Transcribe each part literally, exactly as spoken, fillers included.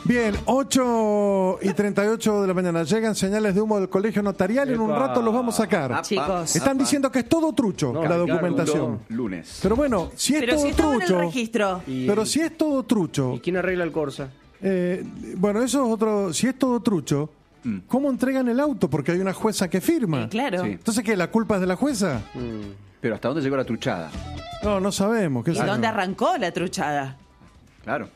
Bien, ocho y treinta y ocho de la mañana. Llegan señales de humo del colegio notarial. En un rato los vamos a sacar. Chicos. Están diciendo que es todo trucho, No, la claro, documentación. Lunes. Pero bueno, si es Pero todo si estaba en el trucho. registro. Y- Pero si es todo trucho. ¿Y quién arregla el Corsa? eh, bueno, eso es otro. Si es todo trucho, Mm. ¿cómo entregan el auto? Porque hay una jueza que firma. Eh, claro. Sí. Entonces, ¿qué? ¿La culpa es de la jueza? Pero ¿hasta dónde llegó la truchada? No, no sabemos. ¿Qué ¿Y sabemos? dónde arrancó la truchada? Claro.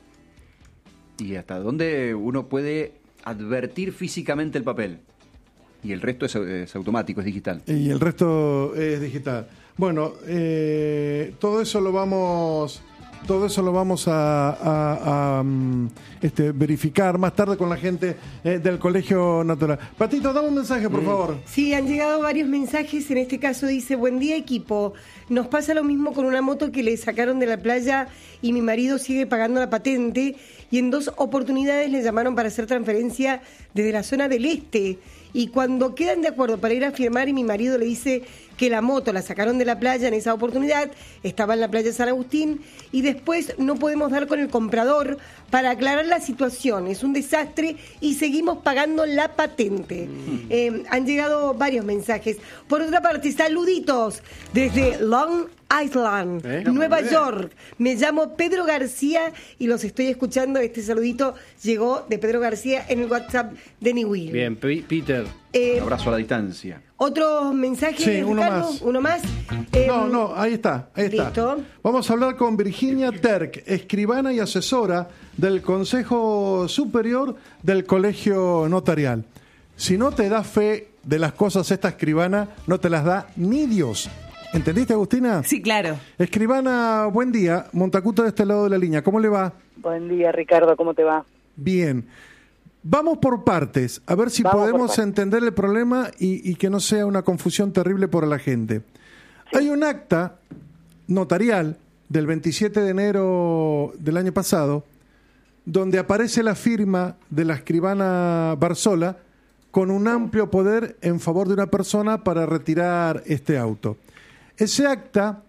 ¿Y hasta dónde uno puede advertir físicamente el papel? Y el resto es, es automático, es digital. Y el resto es digital. Bueno, eh, todo eso lo vamos, todo eso lo vamos a, a- a, mm, este, verificar más tarde con la gente eh, del Colegio Natural. Patito, dame un mensaje, por favor. Sí, han llegado varios mensajes. En este caso dice: buen día, equipo. Nos pasa lo mismo con una moto que le sacaron de la playa y mi marido sigue pagando la patente, y en dos oportunidades le llamaron para hacer transferencia desde la zona del este. Y cuando quedan de acuerdo para ir a firmar y mi marido le dice que la moto la sacaron de la playa en esa oportunidad, estaba en la playa de San Agustín, y después no podemos dar con el comprador para aclarar la situación. Es un desastre y seguimos pagando la patente. Eh, han llegado varios mensajes. Por otra parte, saluditos desde Long Island, ¿Eh? Nueva York. Me llamo Pedro García y los estoy escuchando. Este saludito llegó de Pedro García en el WhatsApp de Newell. Bien, P- Peter. Eh, Un abrazo a la distancia. Otro mensaje, Sí, uno Ricardo? más. Uno más. Eh, No, no, ahí está, ahí está. Listo. Vamos a hablar con Virginia Terk, escribana y asesora del Consejo Superior del Colegio Notarial. Si no te da fe de las cosas esta escribana, no te las da ni Dios. ¿Entendiste, Agustina? Sí, claro. Escribana, buen día. Montacuto de este lado de la línea. ¿Cómo le va? Buen día, Ricardo, ¿cómo te va? Bien. Vamos por partes, a ver si Vamos por podemos partes. entender el problema y, y que no sea una confusión terrible para la gente. Hay un acta notarial del veintisiete de enero del año pasado donde aparece la firma de la escribana Barzola con un amplio poder en favor de una persona para retirar este auto. Ese acta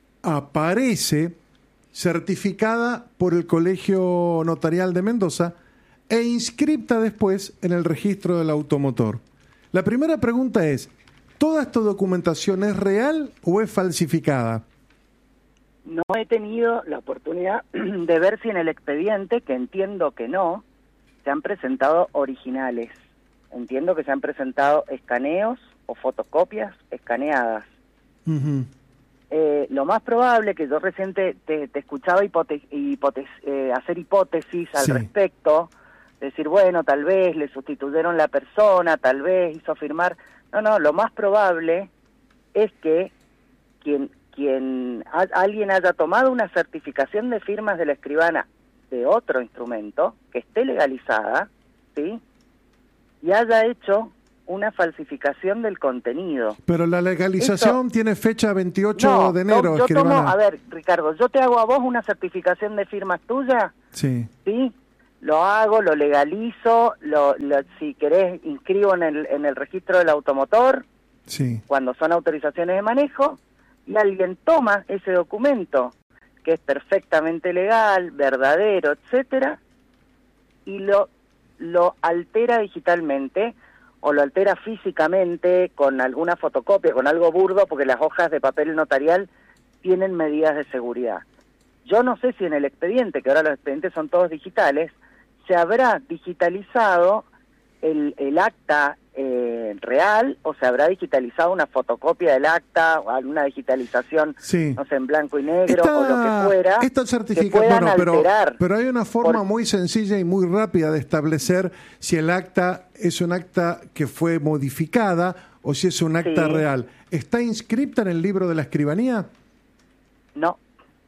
aparece certificada por el Colegio Notarial de Mendoza e inscripta después en el registro del automotor. La primera pregunta es, ¿toda esta documentación es real o es falsificada? No he tenido la oportunidad de ver si en el expediente, que entiendo que no, se han presentado originales. Entiendo que se han presentado escaneos o fotocopias escaneadas. Ujú. Eh, lo más probable, que yo recién te, te, te escuchaba hipote- hipote- eh, hacer hipótesis al Sí. respecto, decir, bueno, tal vez le sustituyeron la persona, tal vez hizo firmar. No, no, lo más probable es que quien, quien a- alguien haya tomado una certificación de firmas de la escribana de otro instrumento, que esté legalizada, ¿sí? Y haya hecho una falsificación del contenido. Pero la legalización Esto- tiene fecha veintiocho No, de enero, yo, yo tomo, escribana. a ver, Ricardo, yo te hago a vos una certificación de firmas tuya, Sí. ¿sí? Lo hago, lo legalizo, lo, lo- si querés inscribo en el, en el registro del automotor, Sí. cuando son autorizaciones de manejo, y alguien toma ese documento, que es perfectamente legal, verdadero, etcétera, y lo, lo altera digitalmente, o lo altera físicamente con alguna fotocopia, con algo burdo, porque las hojas de papel notarial tienen medidas de seguridad. Yo no sé si en el expediente, que ahora los expedientes son todos digitales, se habrá digitalizado el, el acta eh, real, o se habrá digitalizado una fotocopia del acta, o alguna digitalización, Sí. no sé, en blanco y negro, Esta- o lo que fuera, esta que certifica- puedan bueno, pero, alterar. pero hay una forma Por- muy sencilla y muy rápida de establecer si el acta es un acta que fue modificada o si es un acta Sí. real. ¿Está inscripta en el libro de la escribanía? No.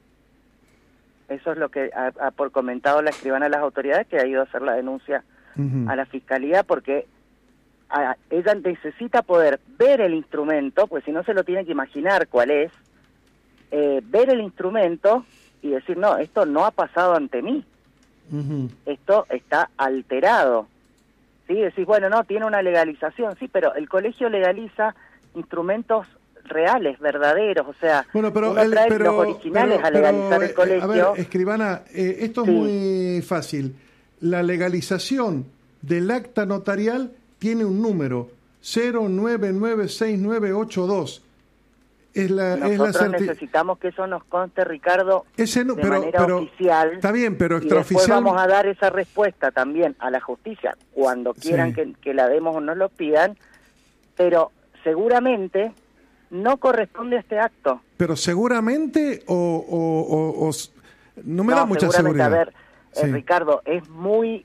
Eso es lo que ha, ha por comentado la escribana de las autoridades, que ha ido a hacer la denuncia Ujú. a la fiscalía, porque a- ella necesita poder ver el instrumento, pues si no se lo tiene que imaginar cuál es, eh, ver el instrumento y decir, no, esto no ha pasado ante mí, Ujú. esto está alterado. ¿Sí? Decís, bueno, no, tiene una legalización, sí, pero el colegio legaliza instrumentos reales, verdaderos, o sea, Bueno, pero, uno el- trae pero- los originales pero- a legalizar pero, el eh, colegio. A ver, escribana, eh, esto Sí. es muy fácil. la legalización del acta notarial tiene un número, cero nueve nueve seis nueve ocho dos. Es la, Nosotros es la certi- necesitamos que eso nos conste, Ricardo, Ese no, de pero, manera pero, oficial. Está bien, pero Y después extraoficial. vamos a dar esa respuesta también a la justicia cuando quieran Sí. que, que la demos o nos lo pidan, pero seguramente no corresponde a este acto. Pero seguramente o, o, o, o no me no, da mucha seguramente, seguridad. A ver, eh, Sí. Ricardo, es muy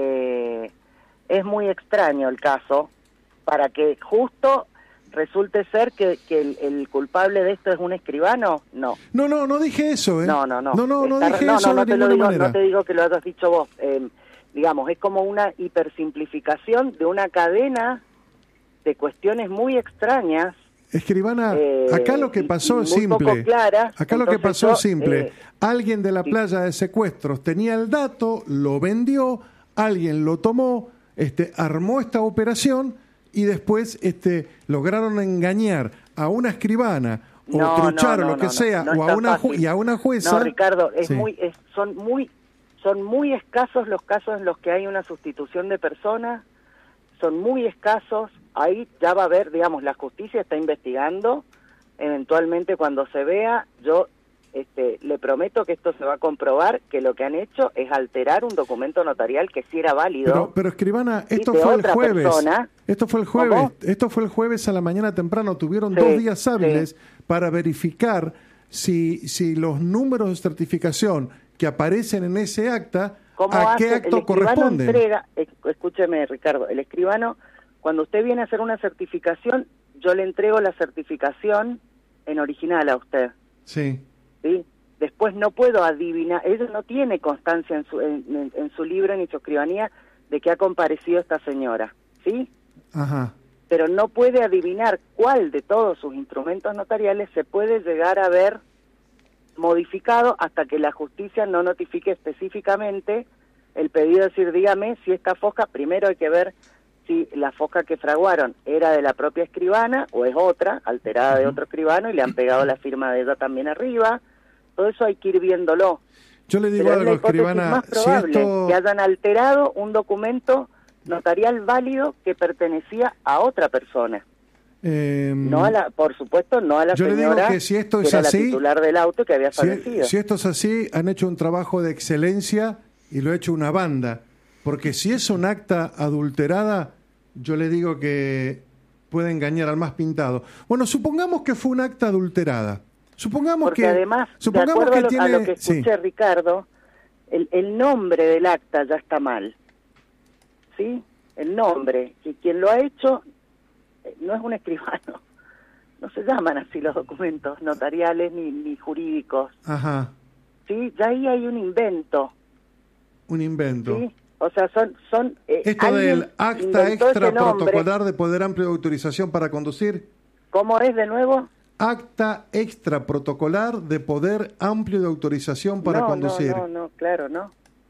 eh, es muy extraño el caso para que justo resulte ser que, que el, el culpable de esto es un escribano. No. No, no, no dije eso, ¿eh? No, no, no. No, no, no Está- dije no, eso no, no de te lo ninguna digo, manera. no te digo que lo hayas dicho vos. Eh, digamos, es como una hipersimplificación de una cadena de cuestiones muy extrañas. Escribana, Eh, acá lo que y- pasó y es muy simple. poco claras, Acá lo que entonces pasó yo, es simple. eh, Alguien de la sí. playa de secuestros tenía el dato, lo vendió, alguien lo tomó, este, armó esta operación y después este, lograron engañar a una escribana o No, truchar no, o no, lo que no, sea no o es a tan una ju- fácil. y a una jueza. No, Ricardo, es Sí. muy, es- son muy, son muy escasos los casos en los que hay una sustitución de personas, son muy escasos. Ahí ya va a haber, digamos, la justicia está investigando. Eventualmente, cuando se vea, yo este, le prometo que esto se va a comprobar, que lo que han hecho es alterar un documento notarial que sí era válido. Pero, pero escribana, esto de fue el otra jueves. persona. Esto fue el jueves. ¿Cómo? Esto fue el jueves a la mañana temprano. Tuvieron Sí, dos días hábiles sí. para verificar si, si los números de certificación que aparecen en ese acta, ¿Cómo a hace? qué acto El escribano corresponden. entrega, eh, escúcheme, Ricardo, el escribano, cuando usted viene a hacer una certificación, yo le entrego la certificación en original a usted, Sí. ¿sí? Después no puedo adivinar, ella no tiene constancia en su, en, en- en su libro ni su escribanía de que ha comparecido esta señora, ¿sí? Ajá. Pero no puede adivinar cuál de todos sus instrumentos notariales se puede llegar a ver modificado hasta que la justicia no notifique específicamente el pedido, de decir, dígame si esta foja, primero hay que ver si la foja que fraguaron era de la propia escribana o es otra, alterada de otro escribano y le han pegado la firma de ella también arriba. Todo eso hay que ir viéndolo. Yo le digo Pero es la algo, hipótesis escribana. más Si probable, esto, que hayan alterado un documento notarial válido que pertenecía a otra persona. eh, No a la, por supuesto, no a la Yo le digo señora que si esto que es era la así, titular del auto que había si, fallecido. si esto es así, han hecho un trabajo de excelencia y lo ha hecho una banda. Porque si es un acta adulterada, yo le digo que puede engañar al más pintado. Bueno, supongamos que fue un acta adulterada. Supongamos Porque que además, de supongamos acuerdo que a, lo, tiene, a lo que sí. escuché, Ricardo, el, el nombre del acta ya está mal. ¿Sí? El nombre. Y quien lo ha hecho eh, no es un escribano. No se llaman así los documentos notariales ni, ni jurídicos. Ajá, ¿Sí? Ya ahí hay un invento. un invento. ¿Sí? O sea, son... son eh, Esto alguien del acta inventó extra ese nombre. protocolar de poder amplio de autorización para conducir. ¿Cómo es de nuevo? Acta extra protocolar de poder amplio de autorización para no, conducir. No, no, no, claro, no.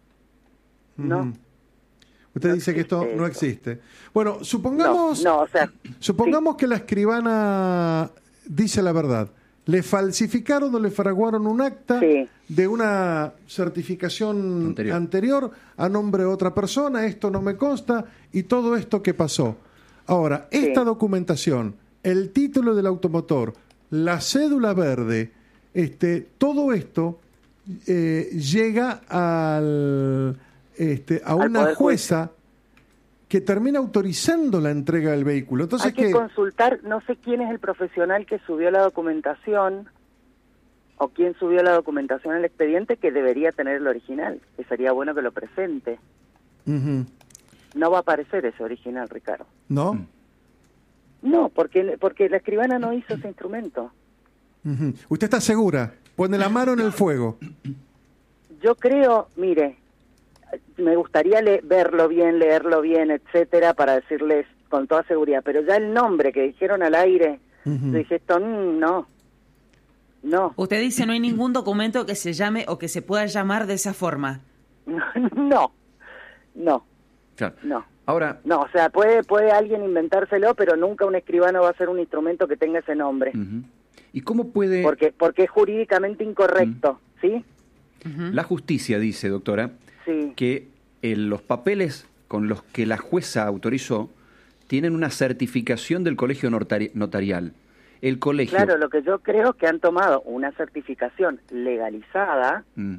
No. Ujú. Usted No dice que esto existe no eso. existe. Bueno, supongamos, No, no, o sea, supongamos que la escribana dice la verdad. Le falsificaron o le fraguaron un acta Sí. de una certificación Anterior. anterior a nombre de otra persona, esto no me consta, y todo esto que pasó. Ahora, esta Sí. documentación, el título del automotor, la cédula verde, este, todo esto eh, llega al, este, a Al una Poder jueza que termina autorizando la entrega del vehículo. Entonces, hay que ¿qué? consultar, no sé quién es el profesional que subió la documentación o quién subió la documentación al expediente que debería tener el original, que sería bueno que lo presente. Ujú. No va a aparecer ese original, Ricardo. ¿No? Mm. No, porque porque la escribana no hizo ese instrumento. Ujú. ¿Usted está segura? Pone la mano en el fuego. Yo creo, mire, me gustaría le- verlo bien, leerlo bien, etcétera, para decirles con toda seguridad, pero ya el nombre que dijeron al aire, Ujú. yo dije, esto mm, no, no, Usted dice no hay ningún documento que se llame o que se pueda llamar de esa forma. no, no, Claro. no. Ahora, No, o sea, puede puede alguien inventárselo, pero nunca un escribano va a hacer un instrumento que tenga ese nombre, ujú. ¿Y cómo puede porque porque es jurídicamente incorrecto, ¿sí? Ujú. la justicia, dice, doctora, Sí. que el- los papeles con los que la jueza autorizó tienen una certificación del colegio notari- notarial. El colegio... Claro, lo que yo creo es que han tomado una certificación legalizada Mm.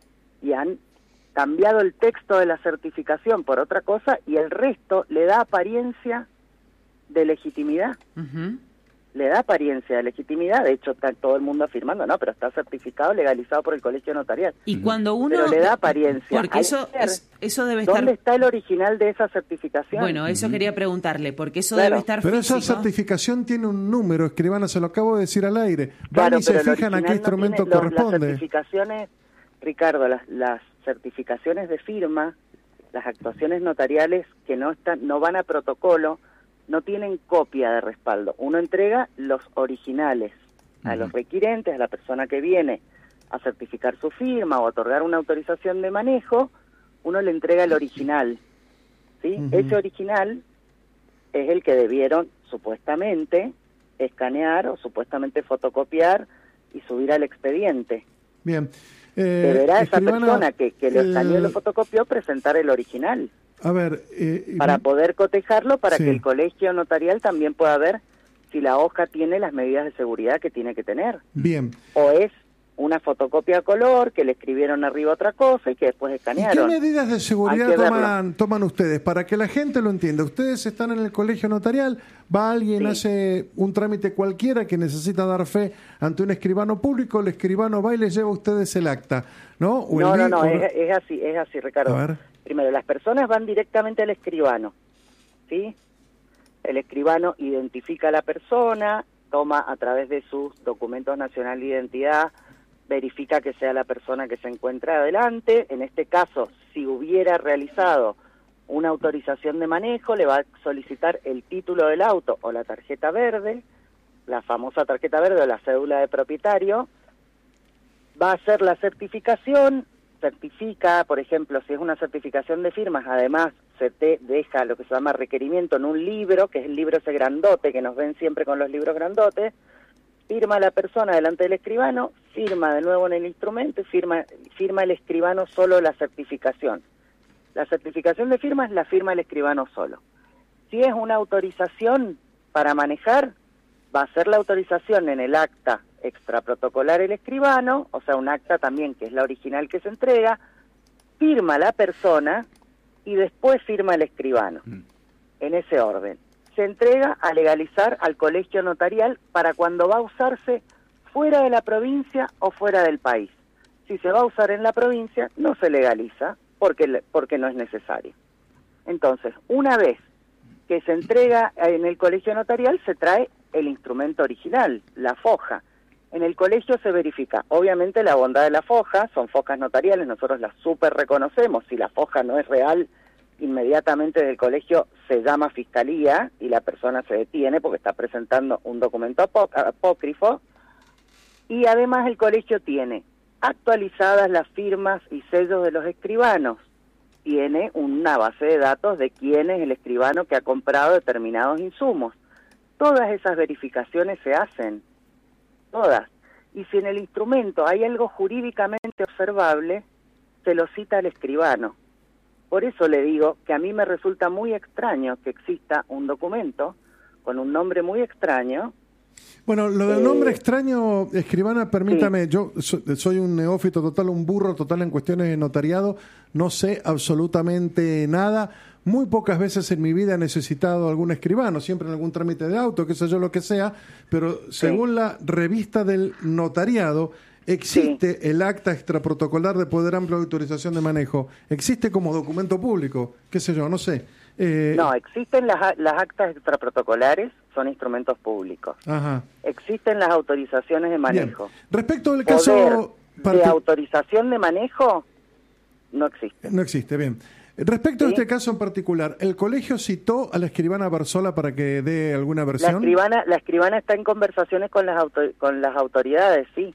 y han cambiado el texto de la certificación por otra cosa y el resto le da apariencia de legitimidad. Ujú. Le da apariencia de legitimidad, de hecho está todo el mundo afirmando, no, pero está certificado, legalizado por el colegio notarial. Y cuando uno... Pero le da apariencia. Porque Hay eso, que ver es- eso debe ¿Dónde estar... está el original de esa certificación? Bueno, eso quería preguntarle, porque eso Claro. debe estar Pero esa físico. certificación tiene un número, escribana, se lo acabo de decir al aire. Van Claro, y se pero el fijan a qué original no instrumento tiene- los- Las corresponde. certificaciones, Ricardo, las, las certificaciones de firma, las actuaciones notariales que no están, no van a protocolo, no tienen copia de respaldo. Uno entrega los originales a los requirentes, a la persona que viene a certificar su firma o otorgar una autorización de manejo, uno le entrega el original, ¿sí? Ujú. Ese original es el que debieron supuestamente escanear o supuestamente fotocopiar y subir al expediente. Bien. Eh, Deberá esa escribana, persona que, que lo escaneó y el- lo fotocopió presentar el original A ver, eh, para poder cotejarlo, para Sí. que el colegio notarial también pueda ver si la hoja tiene las medidas de seguridad que tiene que tener. bien. O es una fotocopia a color que le escribieron arriba otra cosa y que después ¿Y qué escanearon. medidas de seguridad Hay que toman, toman ustedes? Para que la gente lo entienda. Ustedes están en el colegio notarial, va alguien, Sí. hace un trámite cualquiera que necesita dar fe ante un escribano público, el escribano va y les lleva a ustedes el acta, ¿no? O el No, no, li- no, o- es, es así, es así, Ricardo. A ver. Primero, las personas van directamente al escribano, ¿sí? El escribano identifica a la persona, toma a través de sus documentos nacional de identidad, verifica que sea la persona que se encuentra adelante. En este caso, si hubiera realizado una autorización de manejo, le va a solicitar el título del auto o la tarjeta verde, la famosa tarjeta verde o la cédula de propietario, va a hacer la certificación, certifica, por ejemplo, si es una certificación de firmas, además se te deja lo que se llama requerimiento en un libro, que es el libro ese grandote, que nos ven siempre con los libros grandotes, firma la persona delante del escribano, firma de nuevo en el instrumento y firma, firma el escribano solo la certificación. La certificación de firmas la firma el escribano solo. Si es una autorización para manejar, va a ser la autorización en el acta extraprotocolar el escribano, o sea, un acta también que es la original que se entrega, firma la persona y después firma el escribano, Mm. en ese orden. Se entrega a legalizar al colegio notarial para cuando va a usarse fuera de la provincia o fuera del país. Si se va a usar en la provincia, no se legaliza porque, porque no es necesario. Entonces, una vez que se entrega en el colegio notarial, se trae el instrumento original, la foja. En el colegio se verifica, obviamente, la bondad de la foja, son fojas notariales, nosotros las súper reconocemos, si la foja no es real, inmediatamente del colegio se llama fiscalía y la persona se detiene porque está presentando un documento apó- apócrifo, y además el colegio tiene actualizadas las firmas y sellos de los escribanos, tiene una base de datos de quién es el escribano que ha comprado determinados insumos. Todas esas verificaciones se hacen, todas. Y si en el instrumento hay algo jurídicamente observable, se lo cita al escribano. Por eso le digo que a mí me resulta muy extraño que exista un documento con un nombre muy extraño. Bueno, lo del Eh, nombre extraño, escribana, permítame, yo so- soy un neófito total, un burro total en cuestiones de notariado, no sé absolutamente nada. Muy pocas veces en mi vida he necesitado algún escribano, siempre en algún trámite de auto, qué sé yo, lo que sea, pero según la revista del notariado, existe el acta extraprotocolar de poder amplio de autorización de manejo, existe como documento público, qué sé yo, no sé. Eh, No, existen las, las actas extraprotocolares, son instrumentos públicos. Ajá. Existen las autorizaciones de manejo. Bien. Respecto del Poder caso... de parti- autorización de manejo no existe. No existe, bien. Respecto a ¿Sí? este caso en particular, ¿el colegio citó a la escribana Barzola para que dé alguna La versión? escribana, la escribana está en conversaciones con las auto- con las autoridades, sí.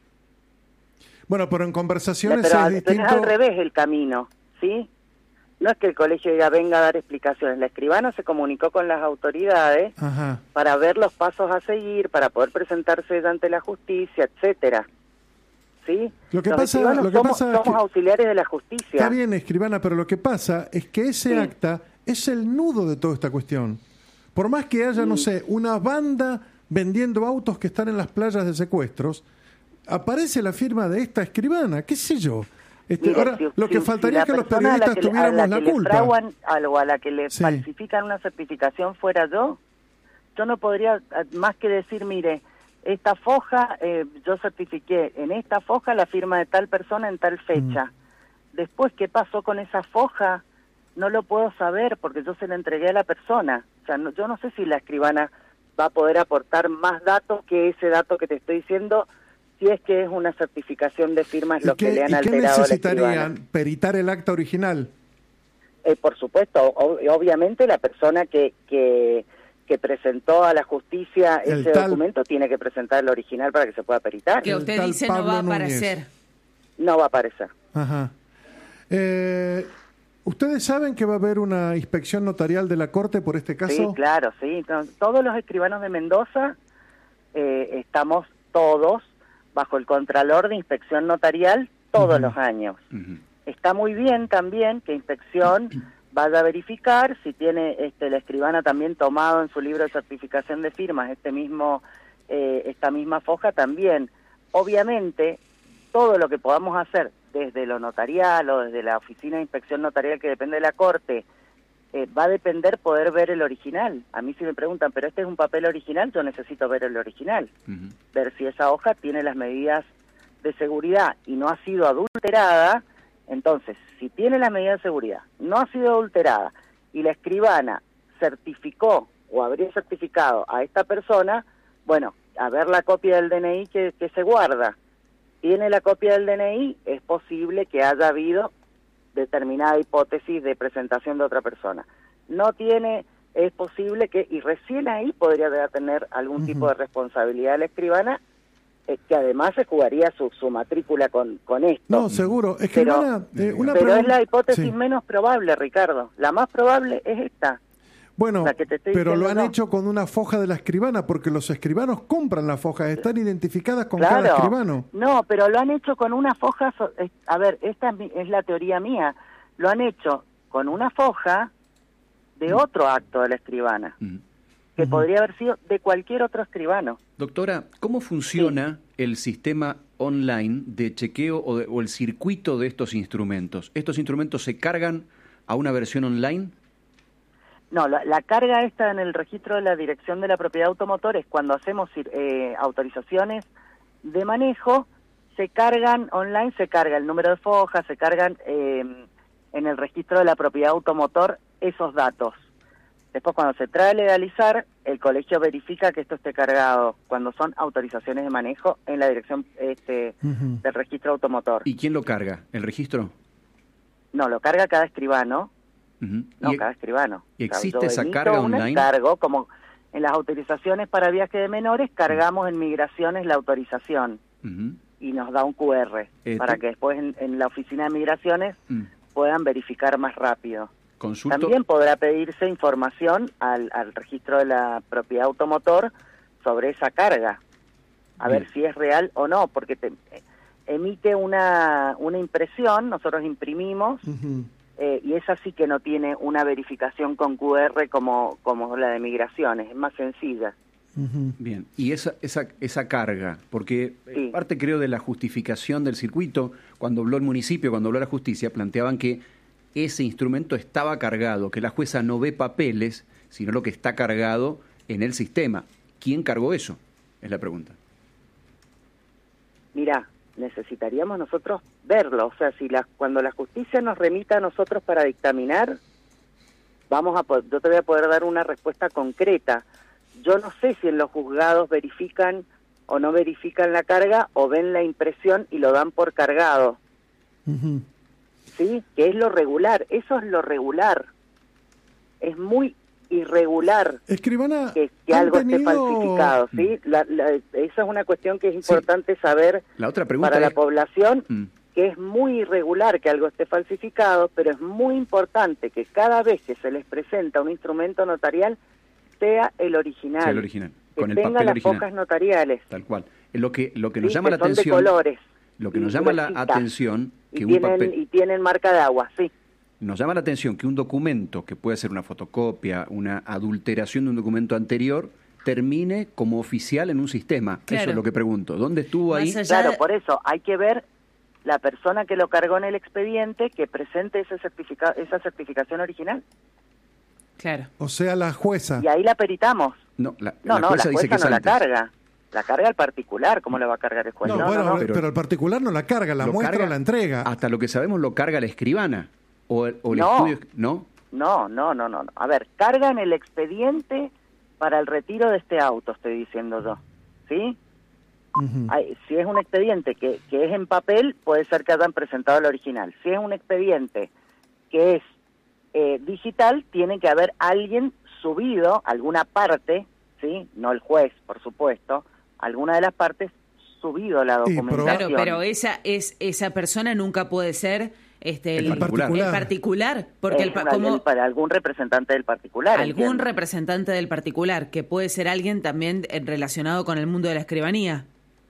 Bueno, pero en conversaciones Pero, es pero distinto. es al revés el camino, ¿sí? No es que el colegio diga venga a dar explicaciones. La escribana se comunicó con las autoridades Ajá. para ver los pasos a seguir, para poder presentarse ante la justicia, etcétera. ¿sí? Lo que Los pasa- escribanos lo que somos, pasa es somos que- auxiliares de la justicia. Está bien, escribana, pero lo que pasa es que ese Sí. acta es el nudo de toda esta cuestión. Por más que haya, no sé, una banda vendiendo autos que están en las playas de secuestros, aparece la firma de esta escribana, qué sé yo. Este, Mire, ahora, si- lo que si- faltaría si es que la los persona a la periodistas que le- tuviéramos a la, la que culpa. le fraguan algo, a la que le Sí. falsifican una certificación fuera yo, yo no podría eh, más que decir, mire, esta foja, eh, yo certifiqué en esta foja la firma de tal persona en tal fecha. Después, ¿qué pasó con esa foja? No lo puedo saber porque yo se la entregué a la persona. O sea, no- yo no sé si la escribana va a poder aportar más datos que ese dato que te estoy diciendo, si es que es una certificación de firmas ¿Y lo que qué, le han y qué alterado a la escribana. necesitarían? ¿Peritar el acta original? Eh, por supuesto, o- obviamente la persona que, que, que presentó a la justicia El ese tal- documento tiene que presentar el original para que se pueda peritar. Que El usted tal dice no Pablo va a Núñez. aparecer. No va a aparecer. Ajá. Eh, ¿Ustedes saben que va a haber una inspección notarial de la Corte por este caso? Sí, claro, sí. No, todos los escribanos de Mendoza eh, estamos todos bajo el Contralor de Inspección Notarial todos Ujú. los años. Ujú. Está muy bien también que Inspección vaya a verificar si tiene este, la escribana también tomado en su libro de certificación de firmas este mismo eh, esta misma foja también. Obviamente, todo lo que podamos hacer desde lo notarial o desde la oficina de inspección notarial que depende de la Corte, eh, va a depender poder ver el original. A mí si me preguntan, pero este es un papel original, yo necesito ver el original. Ujú. Ver si esa hoja tiene las medidas de seguridad y no ha sido adulterada. Entonces, si tiene las medidas de seguridad, no ha sido adulterada y la escribana certificó o habría certificado a esta persona, bueno, a ver la copia del D N I que, que se guarda. Tiene la copia del D N I, es posible que haya habido determinada hipótesis de presentación de otra persona. No tiene, es posible que, y recién ahí podría tener algún Ujú. tipo de responsabilidad la escribana, eh, que además se jugaría su, su matrícula con, con esto. No, seguro. Pero, Escribana, eh, una pero es pregunta- la hipótesis Sí. menos probable, Ricardo. La más probable es esta. Bueno, la que te estoy pero lo diciendo, han no. hecho con una foja de la escribana, porque los escribanos compran las fojas, están identificadas con Claro. cada escribano. No, pero lo han hecho con una foja, so- es- a ver, esta es, mi- es la teoría mía, lo han hecho con una foja de otro acto de la escribana, Ujú. que Ujú. podría haber sido de cualquier otro escribano. Doctora, ¿cómo funciona el sistema online de chequeo o, de- o el circuito de estos instrumentos? ¿Estos instrumentos se cargan a una versión online? No, la, la carga esta en el registro de la Dirección de la Propiedad Automotor es cuando hacemos eh, autorizaciones de manejo, se cargan online, se carga el número de foja, se cargan eh, en el registro de la Propiedad Automotor esos datos. Después, cuando se trae a legalizar, el colegio verifica que esto esté cargado cuando son autorizaciones de manejo en la dirección este, Ujú. del registro automotor. ¿Y quién lo carga? ¿El registro? No, lo carga cada escribano. Ujú. No, ¿Y- cada escribano. ¿y existe O sea, yo esa emito carga un online? encargo, como en las autorizaciones para viaje de menores, cargamos en migraciones la autorización Ujú. y nos da un Q R Eh, para tú- que después en, en la oficina de migraciones Mm. puedan verificar más rápido. Consulto. También podrá pedirse información al, al registro de la propiedad automotor sobre esa carga, a Bien. ver si es real o no, porque te, eh, emite una, una impresión, nosotros imprimimos, Ujú. eh, y esa sí que no tiene una verificación con Q R como, como la de migraciones, es más sencilla. Ujú. Bien, y esa, esa, esa carga, porque eh, Sí. parte creo de la justificación del circuito, cuando habló el municipio, cuando habló la justicia, planteaban que ese instrumento estaba cargado, que la jueza no ve papeles, sino lo que está cargado en el sistema. ¿Quién cargó eso? Es la pregunta. Mira, necesitaríamos nosotros verlo, o sea, si la, cuando la justicia nos remita a nosotros para dictaminar, vamos a po- yo te voy a poder dar una respuesta concreta. Yo no sé si en los juzgados verifican o no verifican la carga o ven la impresión y lo dan por cargado, Ujú. ¿sí? Que es lo regular, eso es lo regular. Es muy irregular Escribana, que, que ¿han algo esté tenido- falsificado, ¿sí? La, la- esa es una cuestión que es importante saber La otra pregunta para la es... población, Mm. que es muy irregular que algo esté falsificado, pero es muy importante que cada vez que se les presenta un instrumento notarial sea el original, Sea el original, que con el tenga papel las original. fojas notariales, Tal cual. Eh, Lo que, lo que nos ¿sí? llama que la son de atención... colores. Lo que y nos llama la huesita. atención que y un tienen, papel... y tienen marca de agua, sí. Nos llama la atención que un documento, que puede ser una fotocopia, una adulteración de un documento anterior, termine como oficial en un sistema. Claro. Eso es lo que pregunto. ¿Dónde estuvo Más ahí? allá- Claro, de- por eso hay que ver la persona que lo cargó en el expediente que presente ese certifica esa certificación original. Claro. O sea, la jueza. Y ahí la peritamos. No, la, No, la no, jueza la dice jueza que no es la antes. carga. La carga el particular. ¿Cómo la va a cargar el juez? No, No, bueno, no, no. pero, pero- el particular no la carga, la Lo muestra carga- o la entrega. Hasta lo que sabemos lo carga la escribana. O, el- o el No. estudio... ¿No? No, no, no, no, no. A ver, cargan el expediente para el retiro de este auto, estoy diciendo yo. ¿Sí? Ujú. Hay- si es un expediente que, que es en papel, puede ser que hayan presentado el original. Si es un expediente que es eh, digital, tiene que haber alguien subido alguna parte, ¿sí? No el juez, por supuesto, alguna de las partes subido la Y documentación. Claro, pero esa es esa persona nunca puede ser este El el, particular. el particular, porque Es el, pa- una- como el- para algún representante del particular. algún entiendo. representante del particular, que puede ser alguien también eh, relacionado con el mundo de la escribanía.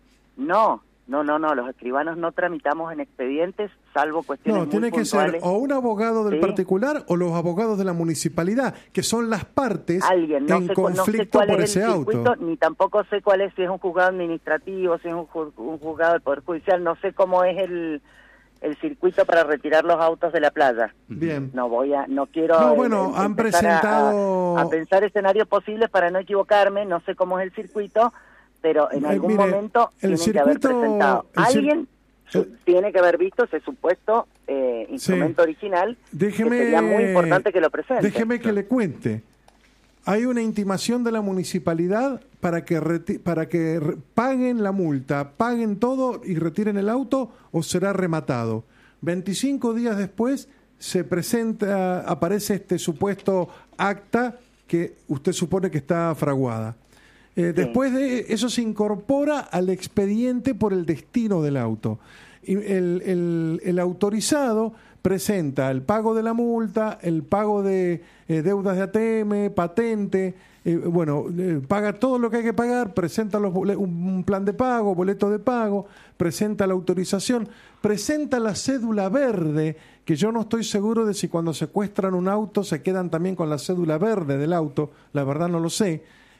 No, no, no, no, los escribanos no tramitamos en expedientes, salvo cuestiones No, muy tiene que ser puntuales. o un abogado del Sí. particular o los abogados de la municipalidad, que son las partes Alguien, no en sé, cu- no sé conflicto cuál por es ese el circuito, auto. ni tampoco sé cuál es, si es un juzgado administrativo, si es un, ju- un juzgado del Poder Judicial, no sé cómo es el, el circuito para retirar los autos de la playa. Bien. No voy a, no quiero No, eh, bueno, em- han empezar a- presentado- a, a pensar escenarios posibles para no equivocarme, no sé cómo es el circuito, pero en Eh, algún mire, momento el tienen que haber circuito- presentado el cir- alguien su- el- tiene que haber visto ese supuesto eh, instrumento original. Déjeme, que sería muy importante que lo presente. Déjeme que le cuente. Hay una intimación de la municipalidad para que reti- para que re- paguen la multa, paguen todo y retiren el auto o será rematado. veinticinco días después se presenta, aparece este supuesto acta que usted supone que está fraguada. Eh, Después de eso se incorpora al expediente por el destino del auto. Y el, el- el autorizado presenta el pago de la multa, el pago de eh, deudas de A T M, patente, eh, bueno, eh, paga todo lo que hay que pagar, presenta los bole- un, un plan de pago, boleto de pago, presenta la autorización, presenta la cédula verde, que yo no estoy seguro de si cuando secuestran un auto se quedan también con la cédula verde del auto, la verdad no lo sé.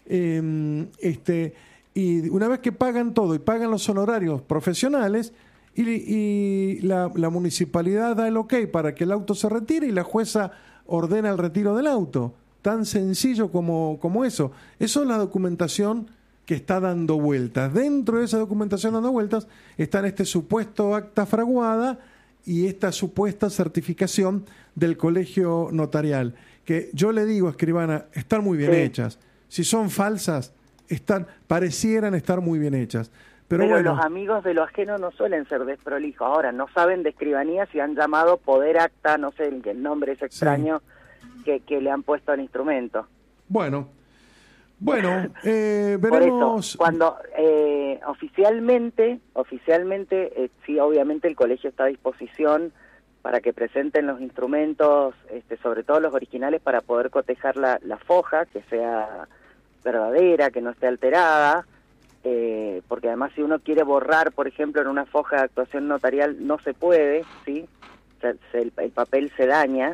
Eh, este, y una vez que pagan todo y pagan los honorarios profesionales, y, y la, la municipalidad da el ok para que el auto se retire y la jueza ordena el retiro del auto. Tan sencillo como, como eso. Eso es la documentación que está dando vueltas. Dentro de esa documentación dando vueltas está este supuesto acta fraguada y esta supuesta certificación del colegio notarial, que yo le digo, escribana, están muy bien Sí. hechas. Si son falsas, están, parecieran estar muy bien hechas. Pero, Pero bueno, los amigos de lo ajeno no suelen ser desprolijos. Ahora, no saben de escribanía si han llamado poder acta, no sé, el, el nombre es extraño que, que le han puesto al instrumento. bueno, bueno, eh, Por veremos. eso, cuando eh, oficialmente, oficialmente, eh, sí, obviamente el colegio está a disposición para que presenten los instrumentos, este, sobre todo los originales, para poder cotejar la, la foja, que sea verdadera, que no esté alterada, eh, porque además si uno quiere borrar, por ejemplo, en una foja de actuación notarial, no se puede, ¿sí? Se- se- el, el papel se daña,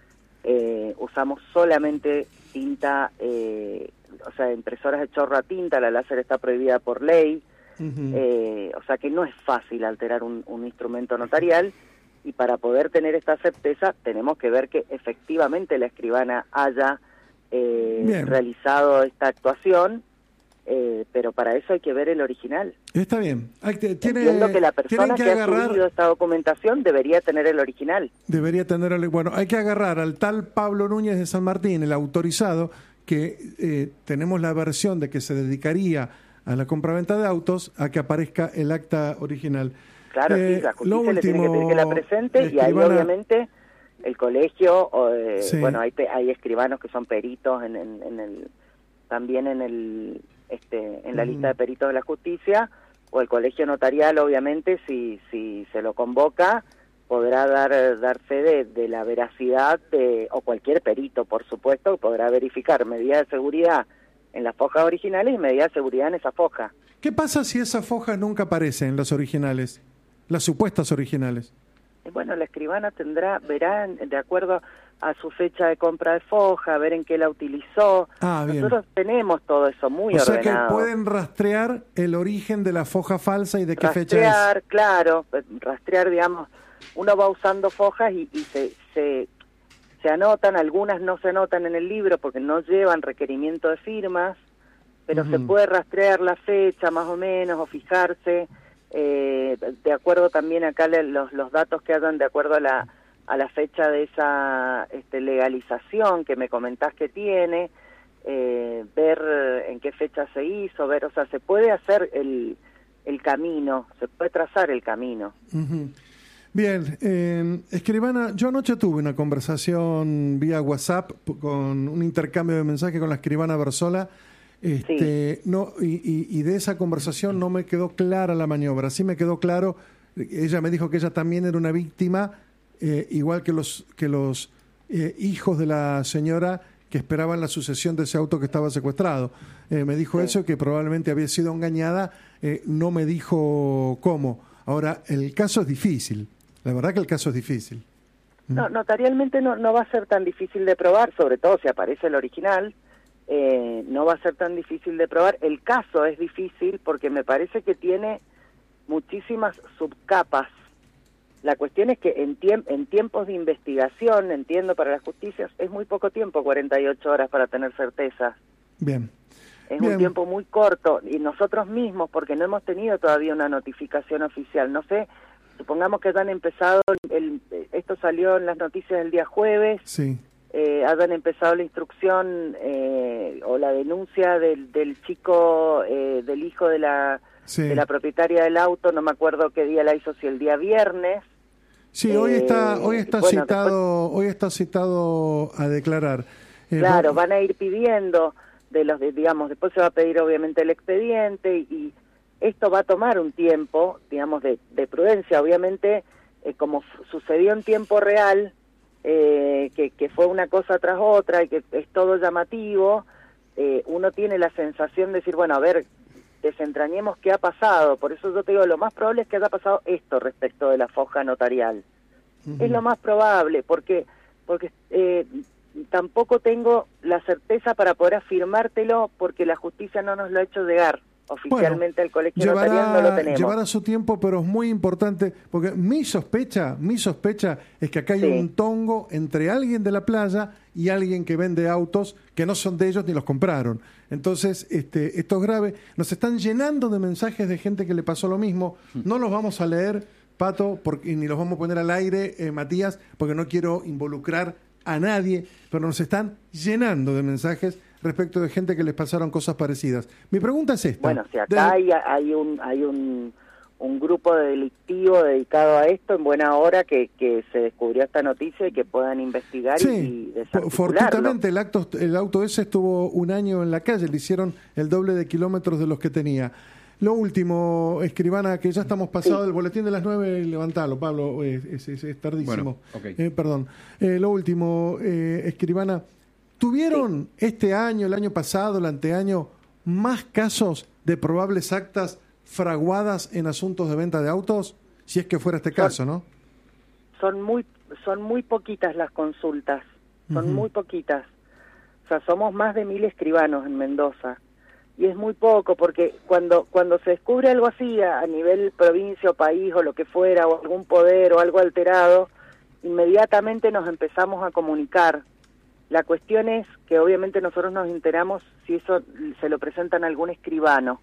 eh, usamos solamente tinta, eh, o sea, impresoras de chorro a tinta, la láser está prohibida por ley, Ujú. eh, o sea que no es fácil alterar un, un instrumento notarial, y para poder tener esta certeza tenemos que ver que efectivamente la escribana haya eh, Bien. realizado esta actuación, eh, pero para eso hay que ver el original. Está bien. Hay que- tiene, Entiendo que la tienen persona que que, ha agarrar, subido esta documentación debería tener el original. debería tener, el- bueno, hay que agarrar al tal Pablo Núñez de San Martín, el autorizado, que eh, tenemos la versión de que se dedicaría a la compraventa de autos, a que aparezca el acta original. Claro, Eh, sí, la lo justicia le tiene que último, pedir que la presente, y ahí escribana- obviamente el colegio, o, eh, Sí. bueno, hay, pe- hay escribanos que son peritos en, en, en el, también en el, este, en la Ujú. lista de peritos de la justicia, o el colegio notarial, obviamente, si, si se lo convoca, podrá dar, dar fe de, de la veracidad de, o cualquier perito, por supuesto, podrá verificar medidas de seguridad en las fojas originales y medidas de seguridad en esa foja. ¿Qué pasa si esa foja nunca aparece en los originales? las supuestas originales. Bueno, la escribana tendrá, verá de acuerdo a su fecha de compra de foja, ver en qué la utilizó. Ah, bien. Nosotros tenemos todo eso muy o sea ordenado. que pueden rastrear el origen de la foja falsa y de qué rastrear, fecha es. Rastrear, claro, rastrear, digamos, uno va usando fojas y, y se, se, se anotan, algunas no se anotan en el libro porque no llevan requerimiento de firmas, pero uh-huh. se puede rastrear la fecha más o menos o fijarse. Eh, de acuerdo también acá los, los datos que hagan de acuerdo a la a la fecha de esa este, legalización que me comentás que tiene, eh, ver en qué fecha se hizo, ver, o sea, se puede hacer el, el camino, se puede trazar el camino. Uh-huh. Bien, eh, escribana, yo anoche tuve una conversación vía WhatsApp con un intercambio de mensajes con la escribana Barzola. Este, sí. no, y, y, y de esa conversación no me quedó clara la maniobra. Sí me quedó claro, ella me dijo que ella también era una víctima, eh, igual que los, que los eh, hijos de la señora que esperaban la sucesión de ese auto que estaba secuestrado. Eh, me dijo sí. eso, que probablemente había sido engañada, eh, no me dijo cómo. Ahora, el caso es difícil, la verdad que el caso es difícil. No, notarialmente no, no va a ser tan difícil de probar, sobre todo si aparece el original. Eh, no va a ser tan difícil de probar. El caso es difícil porque me parece que tiene muchísimas subcapas. La cuestión es que en, tiemp- en tiempos de investigación, entiendo, para las justicias, es muy poco tiempo, cuarenta y ocho horas para tener certezas. Bien. Es Bien. un tiempo muy corto, y nosotros mismos, porque no hemos tenido todavía una notificación oficial, no sé, supongamos que hayan empezado, el, esto salió en las noticias el día jueves, sí. Eh, hayan empezado la instrucción eh, o la denuncia del, del chico, eh, del hijo de la, sí. de la propietaria del auto, no me acuerdo qué día la hizo, si el día viernes. Sí, eh, hoy está hoy está bueno, citado después, hoy está citado a declarar. Eh, claro, vos... van a ir pidiendo de los, de, digamos, después se va a pedir obviamente el expediente y, y esto va a tomar un tiempo, digamos, de, de prudencia, obviamente, eh, como f- sucedió en tiempo real. Eh, que, que fue una cosa tras otra y que es todo llamativo, eh, uno tiene la sensación de decir, bueno, a ver, desentrañemos qué ha pasado. Por eso yo te digo, lo más probable es que haya pasado esto respecto de la foja notarial. Uh-huh. Es lo más probable, porque porque eh, tampoco tengo la certeza para poder afirmártelo, porque la justicia no nos lo ha hecho llegar. Oficialmente bueno, el colegio llevará, notarial no lo tenemos. Llevará su tiempo, pero es muy importante, porque mi sospecha, mi sospecha es que acá hay sí. un tongo entre alguien de la playa y alguien que vende autos que no son de ellos ni los compraron. Entonces, este, esto es grave. Nos están llenando de mensajes de gente que le pasó lo mismo. No los vamos a leer, Pato, porque, ni los vamos a poner al aire, eh, Matías, porque no quiero involucrar a nadie, pero nos están llenando de mensajes respecto de gente que les pasaron cosas parecidas. Mi pregunta es esta. Bueno, si acá Desde... hay, hay un hay un, un grupo delictivo dedicado a esto, en buena hora que, que se descubrió esta noticia y que puedan investigar sí, y desarticularlo. Fortuitamente el, acto, el auto ese estuvo un año en la calle, le hicieron el doble de kilómetros de los que tenía. Lo último, escribana, que ya estamos pasados sí. del boletín de las nueve, levantalo, Pablo, es, es, es, es tardísimo. Bueno, okay. eh, perdón. Eh, lo último, eh, escribana, ¿tuvieron sí. este año, el año pasado, el anteaño, más casos de probables actas fraguadas en asuntos de venta de autos? Si es que fuera este son, caso, ¿no? Son muy, son muy poquitas las consultas, son uh-huh. muy poquitas. O sea, somos más de mil escribanos en Mendoza. Y es muy poco, porque cuando cuando se descubre algo así a, a nivel provincia o país o lo que fuera, o algún poder o algo alterado, inmediatamente nos empezamos a comunicar. La cuestión es que obviamente nosotros nos enteramos si eso se lo presentan a algún escribano.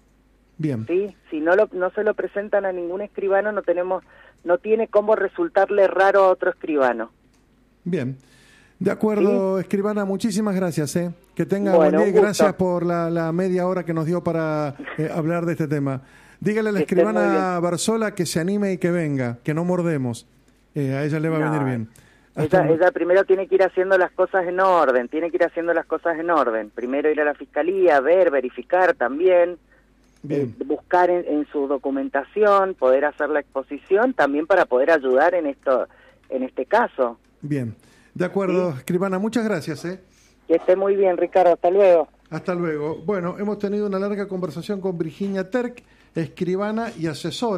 Bien. ¿Sí? Si no lo, no se lo presentan a ningún escribano, no tenemos, no tiene cómo resultarle raro a otro escribano. Bien. De acuerdo, ¿sí? Escribana, muchísimas gracias. ¿eh? Que tenga bueno, buen día y gracias por la, la media hora que nos dio para eh, hablar de este tema. Dígale a la que escribana Barzola que se anime y que venga, que no mordemos. Eh, a ella le va no, a venir bien. Ella, ella primero tiene que ir haciendo las cosas en orden, tiene que ir haciendo las cosas en orden. Primero ir a la fiscalía, ver, verificar también, eh, buscar en, en su documentación, poder hacer la exposición, también para poder ayudar en esto, en este caso. Bien. De acuerdo, ¿sí? Escribana, muchas gracias. ¿eh? Que esté muy bien, Ricardo. Hasta luego. Hasta luego. Bueno, hemos tenido una larga conversación con Virginia Terk, escribana y asesora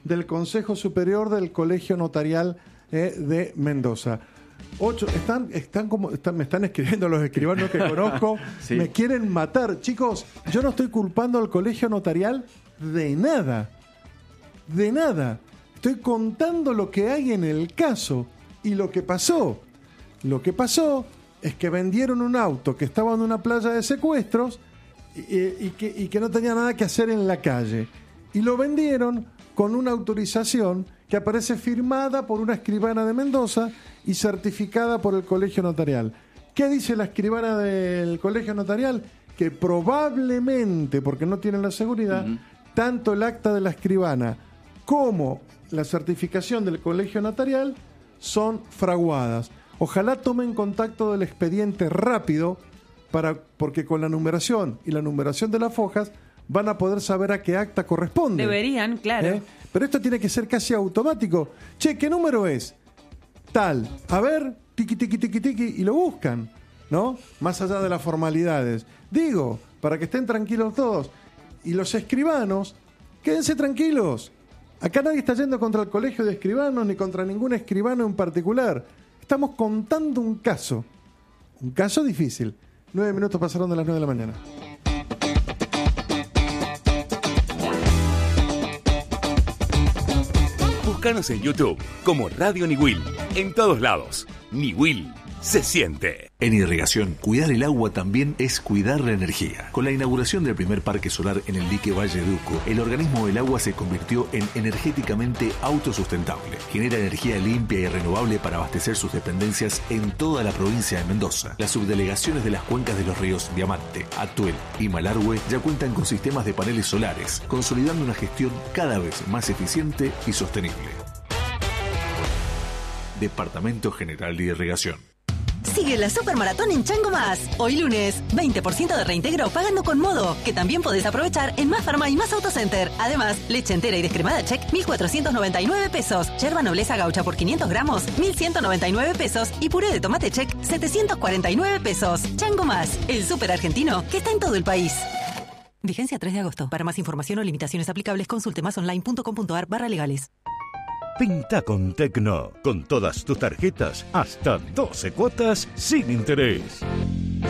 del Consejo Superior del Colegio Notarial eh, de Mendoza. Ocho, están, están como, están, me están escribiendo los escribanos que conozco, sí. Me quieren matar. Chicos, yo no estoy culpando al Colegio Notarial de nada, de nada. Estoy contando lo que hay en el caso y lo que pasó. Lo que pasó es que vendieron un auto que estaba en una playa de secuestros y, y, que, y que no tenía nada que hacer en la calle. Y lo vendieron con una autorización que aparece firmada por una escribana de Mendoza y certificada por el Colegio Notarial. ¿Qué dice la escribana del Colegio Notarial? Que probablemente, porque no tienen la seguridad, uh-huh. tanto el acta de la escribana como la certificación del Colegio Notarial son fraguadas. Ojalá tomen contacto del expediente rápido, para, porque con la numeración y la numeración de las fojas van a poder saber a qué acta corresponde. Deberían, claro. ¿Eh? Pero esto tiene que ser casi automático. Che, ¿qué número es? Tal. A ver, tiqui, tiqui, tiqui, tiqui, y lo buscan, ¿no? Más allá de las formalidades. Digo, para que estén tranquilos todos. Y los escribanos, quédense tranquilos. Acá nadie está yendo contra el colegio de escribanos ni contra ningún escribano en particular. Estamos contando un caso. Un caso difícil. Nueve minutos pasaron de las nueve de la mañana. Búscanos en YouTube como Radio Niwil. En todos lados. Niwil se siente. En irrigación, cuidar el agua también es cuidar la energía. Con la inauguración del primer parque solar en el dique Valle de Uco, el organismo del agua se convirtió en energéticamente autosustentable. Genera energía limpia y renovable para abastecer sus dependencias en toda la provincia de Mendoza. Las subdelegaciones de las cuencas de los ríos Diamante, Atuel y Malargüe ya cuentan con sistemas de paneles solares, consolidando una gestión cada vez más eficiente y sostenible. Departamento General de Irrigación. Sigue la Supermaratón en Chango Más. Hoy lunes, veinte por ciento de reintegro pagando con Modo, que también podés aprovechar en Más Farma y Más Autocenter. Además, leche entera y descremada Check, mil cuatrocientos noventa y nueve pesos. Yerba Nobleza Gaucha por quinientos gramos, mil ciento noventa y nueve pesos. Y puré de tomate Check, setecientos cuarenta y nueve pesos. Chango Más, el súper argentino que está en todo el país. Vigencia tres de agosto. Para más información o limitaciones aplicables, consulte másonline.com.ar barra legales. Pinta con Tecno, con todas tus tarjetas, hasta doce cuotas sin interés.